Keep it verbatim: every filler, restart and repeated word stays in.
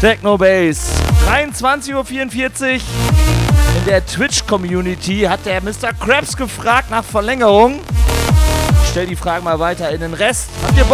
Techno Bass. dreiundzwanzig Uhr vierundvierzig. In der Twitch-Community hat der Mister Krabs gefragt nach Verlängerung. Ich stell die Fragen mal weiter in den Rest. Habt ihr Bock?